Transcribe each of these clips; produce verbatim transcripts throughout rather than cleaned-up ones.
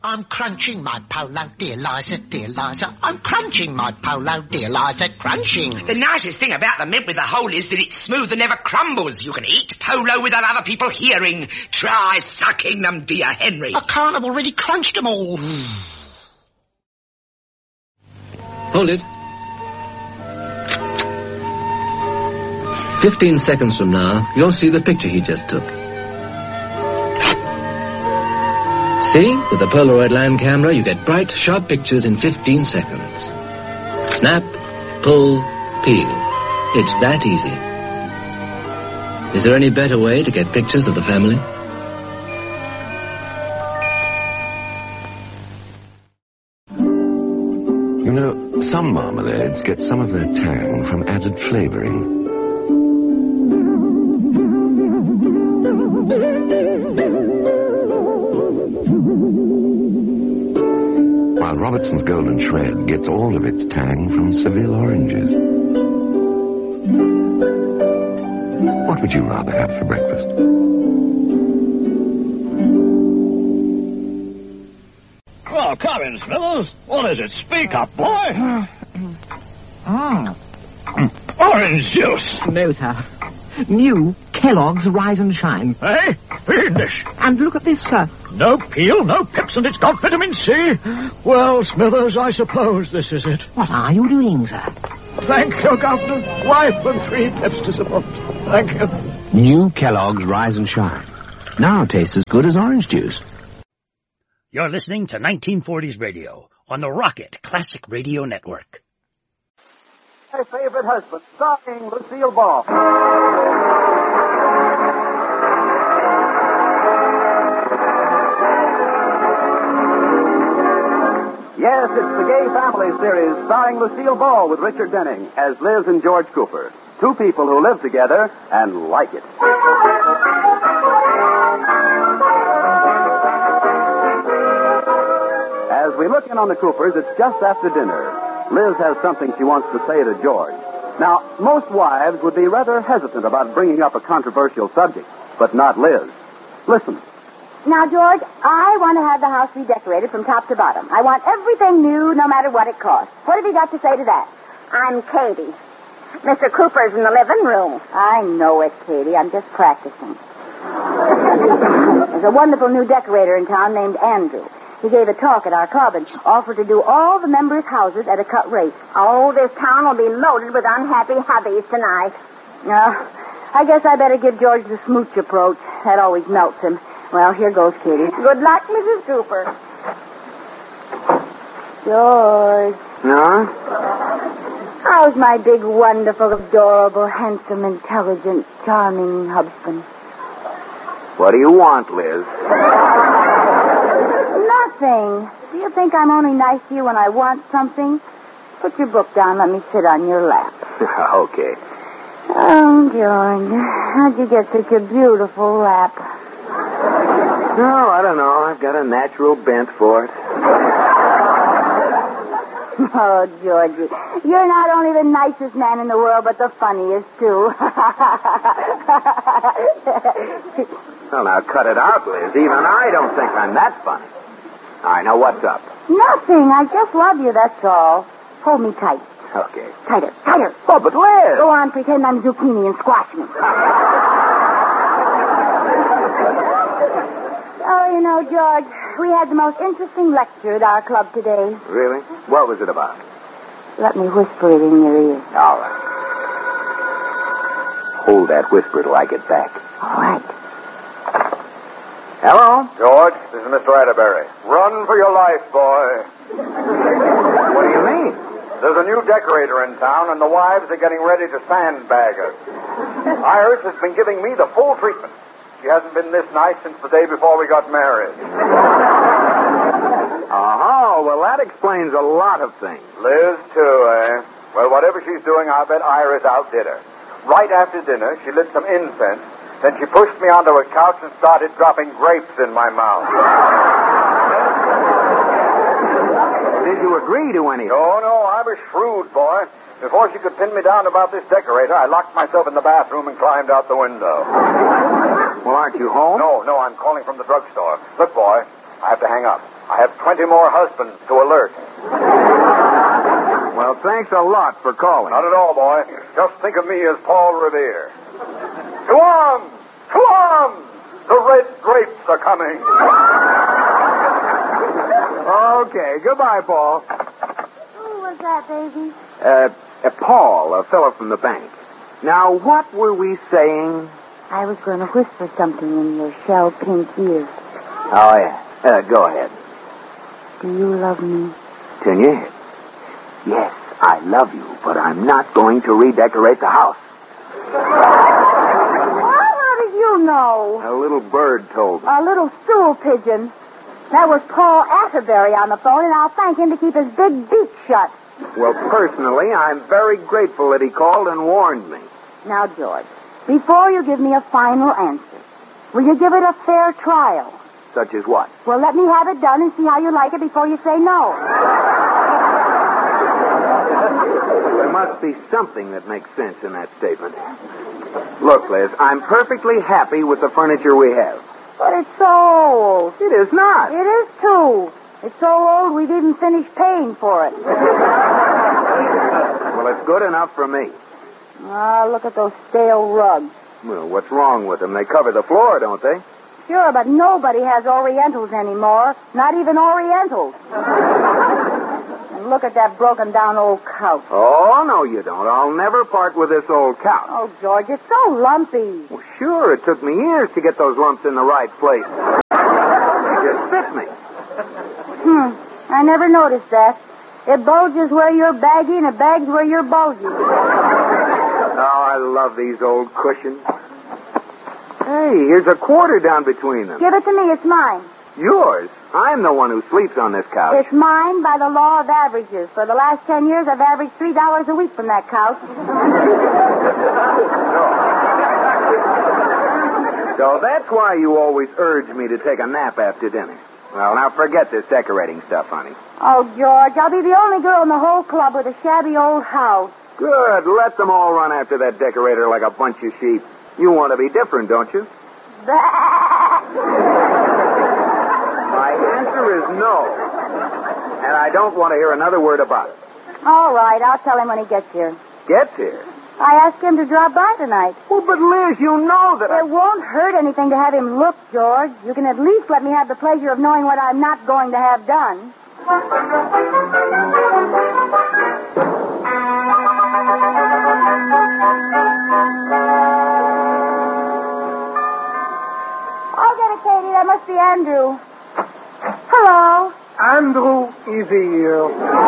I'm crunching my polo, dear Liza, dear Liza. I'm crunching my polo, dear Liza, crunching. The nicest thing about the mint with the hole is that it's smooth and never crumbles. You can eat polo without other people hearing. Try sucking them, dear Henry. I can't, I've already crunched them all. Hold it. Fifteen seconds from now, you'll see the picture he just took. See? With a Polaroid land camera, you get bright, sharp pictures in fifteen seconds. Snap, pull, peel. It's that easy. Is there any better way to get pictures of the family? You know, some marmalades get some of their tang from added flavoring. While Robertson's Golden Shred gets all of its tang from Seville oranges. What would you rather have for breakfast? Oh, come in, Smithers. What is it? Speak up, boy. Mm. Orange juice. No, sir. New Kellogg's Rise and Shine. Hey, fiendish. And look at this, sir. No peel, no pips, and it's got vitamin C. Well, Smithers, I suppose this is it. What are you doing, sir? Thank you, Governor. Wife and three pips to support. Thank you. New Kellogg's Rise and Shine. Now tastes as good as orange juice. You're listening to nineteen forties Radio on the Rocket Classic Radio Network. My Favorite Husband, starring Lucille Ball. Yes, it's the Gay Family series starring Lucille Ball with Richard Denning as Liz and George Cooper. Two people who live together and like it. As we look in on the Coopers, it's just after dinner. Liz has something she wants to say to George. Now, most wives would be rather hesitant about bringing up a controversial subject, but not Liz. Listen. Now, George, I want to have the house redecorated from top to bottom. I want everything new, no matter what it costs. What have you got to say to that? I'm Katie. Mister Cooper's in the living room. I know it, Katie. I'm just practicing. There's a wonderful new decorator in town named Andrew. He gave a talk at our club and offered to do all the members' houses at a cut rate. Oh, this town will be loaded with unhappy hubbies tonight. Uh, I guess I better give George the smooch approach. That always melts him. Well, here goes, Katie. Good luck, Missus Cooper. George. No? How's my big, wonderful, adorable, handsome, intelligent, charming husband? What do you want, Liz? Nothing. Do you think I'm only nice to you when I want something? Put your book down. Let me sit on your lap. Okay. Oh, George, how'd you get such a beautiful lap? No, I don't know. I've got a natural bent for it. Oh, Georgie, you're not only the nicest man in the world, but the funniest, too. Well, now, cut it out, Liz. Even I don't think I'm that funny. All right, now, what's up? Nothing. I just love you, that's all. Hold me tight. Okay. Tighter, tighter. Oh, but Liz! Go on, pretend I'm zucchini and squash me. Oh, you know, George, we had the most interesting lecture at our club today. Really? What was it about? Let me whisper it in your ear. All right. Hold that whisper till I get back. All right. Hello? George, this is Mister Atterbury. Run for your life, boy. What do you mean? There's a new decorator in town, and the wives are getting ready to sandbag her. Iris has been giving me the full treatment. She hasn't been this nice since the day before we got married. Oh, well, that explains a lot of things. Liz, too, eh? Well, whatever she's doing, I'll bet Iris outdid her. Right after dinner, she lit some incense, then she pushed me onto a couch and started dropping grapes in my mouth. Did you agree to anything? Oh, no, I was shrewd, boy. Before she could pin me down about this decorator, I locked myself in the bathroom and climbed out the window. Well, aren't you home? No, no, I'm calling from the drugstore. Look, boy, I have to hang up. I have twenty more husbands to alert. Well, thanks a lot for calling. Not at all, boy. Just think of me as Paul Revere. To arms! To arms! The red grapes are coming. Okay, goodbye, Paul. Who was that, baby? Uh, uh, Paul, a fellow from the bank. Now, what were we saying? I was going to whisper something in your shell pink ear. Oh, yeah. Uh, go ahead. Do you love me? Turn your head. Yes, I love you, but I'm not going to redecorate the house. Well, how did you know? A little bird told me. A little stool pigeon. That was Paul Atterbury on the phone, and I'll thank him to keep his big beak shut. Well, personally, I'm very grateful that he called and warned me. Now, George, before you give me a final answer, will you give it a fair trial? Such as what? Well, let me have it done and see how you like it before you say no. There must be something that makes sense in that statement. Look, Liz, I'm perfectly happy with the furniture we have. But it's so old. It is not. It is, too. It's so old we've even finished paying for it. Well, it's good enough for me. Ah, look at those stale rugs. Well, what's wrong with them? They cover the floor, don't they? Sure, but nobody has Orientals anymore. Not even Orientals. And look at that broken-down old couch. Oh, no, you don't. I'll never part with this old couch. Oh, George, it's so lumpy. Well, sure, it took me years to get those lumps in the right place. They just fit me. Hmm, I never noticed that. It bulges where you're baggy and it bags where you're bulgy. Oh, I love these old cushions. Hey, here's a quarter down between them. Give it to me. It's mine. Yours? I'm the one who sleeps on this couch. It's mine by the law of averages. For the last ten years, I've averaged three dollars a week from that couch. So that's why you always urge me to take a nap after dinner. Well, now forget this decorating stuff, honey. Oh, George, I'll be the only girl in the whole club with a shabby old house. Good. Let them all run after that decorator like a bunch of sheep. You want to be different, don't you? My answer is no. And I don't want to hear another word about it. All right, I'll tell him when he gets here. Gets here? I asked him to drop by tonight. Well, but Liz, you know that I... It won't hurt anything to have him look, George. You can at least let me have the pleasure of knowing what I'm not going to have done. I'll get it, Katie. That must be Andrew. Hello. Andrew is here.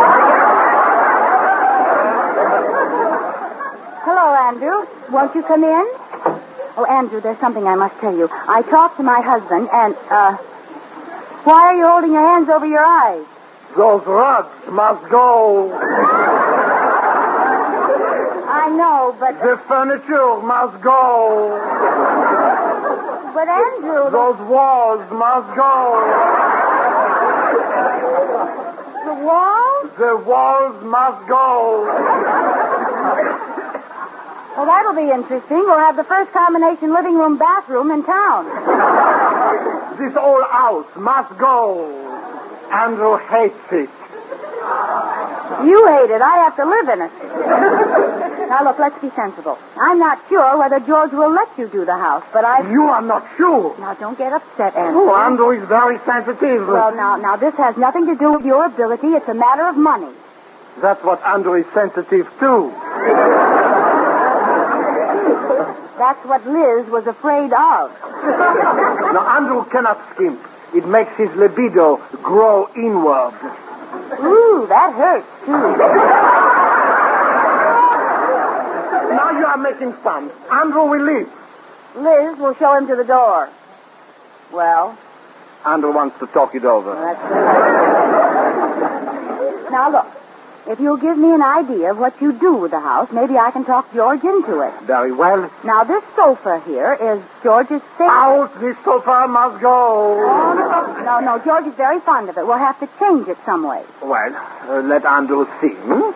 Hello, Andrew. Won't you come in? Oh, Andrew, there's something I must tell you. I talked to my husband, and, uh... why are you holding your hands over your eyes? Those rugs must go. I know, but... The furniture must go. But, Andrew... Those walls must go. The walls? The walls must go. Well, that'll be interesting. We'll have the first combination living room bathroom in town. This old house must go. Andrew hates it. You hate it. I have to live in it. Now, look, let's be sensible. I'm not sure whether George will let you do the house, but I... You are not sure. Now, don't get upset, Andrew. Oh, Andrew is very sensitive. Well, now, now, this has nothing to do with your ability. It's a matter of money. That's what Andrew is sensitive to. That's what Liz was afraid of. Now, Andrew cannot skimp. It makes his libido grow inward. Ooh, that hurts, too. Now you are making fun. Andrew will leave. Liz will show him to the door. Well? Andrew wants to talk it over. Well, that's good. Now, look. If you'll give me an idea of what you do with the house, maybe I can talk George into it. Very well. Now, this sofa here is George's favorite. Out! This sofa must go. Oh, no. no, no. George is very fond of it. We'll have to change it some way. Well, uh, let Andrew see. Hmm?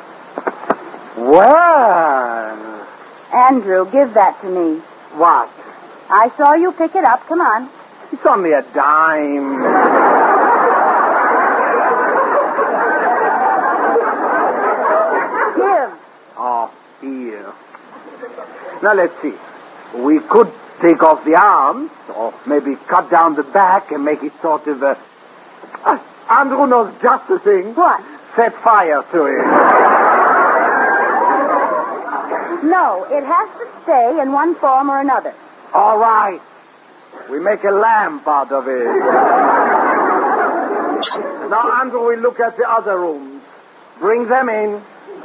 Well. Andrew, give that to me. What? I saw you pick it up. Come on. It's only a dime. Give. Oh, here. Now, let's see. We could take off the arms, or maybe cut down the back and make it sort of a... Uh, Andrew knows just the thing. What? Set fire to it. No, it has to stay in one form or another. All right. We make a lamp out of it. Now, Andrew, we look at the other rooms. Bring them in.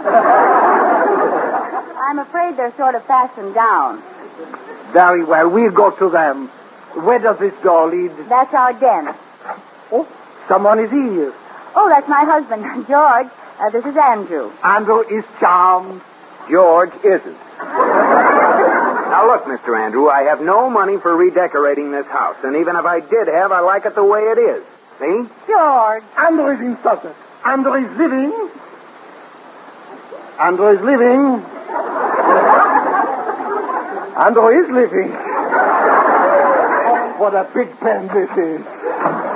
I'm afraid they're sort of fastened down. Very well. We'll go to them. Where does this door lead? That's our den. Oh, someone is here. Oh, that's my husband, George. Uh, this is Andrew. Andrew is charmed. George isn't. Now, look, Mister Andrew, I have no money for redecorating this house. And even if I did have, I like it the way it is. See? George. Andrew is insulted. Andrew is living. Andrew is living. Andrew is living. Oh, what a big pen this is.